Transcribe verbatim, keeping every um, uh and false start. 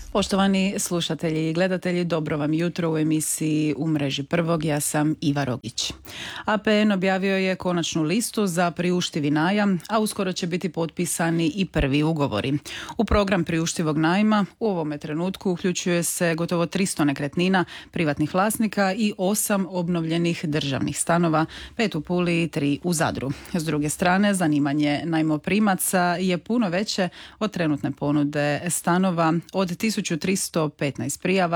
Poštovani slušatelji i gledatelji, dobro vam jutro u emisiji U mreži prvog. Ja sam Iva Rogić. A P N objavio je konačnu listu za priuštivi najam, a uskoro će biti potpisani i prvi ugovori. U program priuštivog najma u ovome trenutku uključuje se gotovo tristo nekretnina privatnih vlasnika i osam obnovljenih državnih stanova, pet u Puli i tri u Zadru. S druge strane, zanimanje najmoprimaca je puno veće od trenutne ponude stanova. Od tisuću tristo petnaest prijava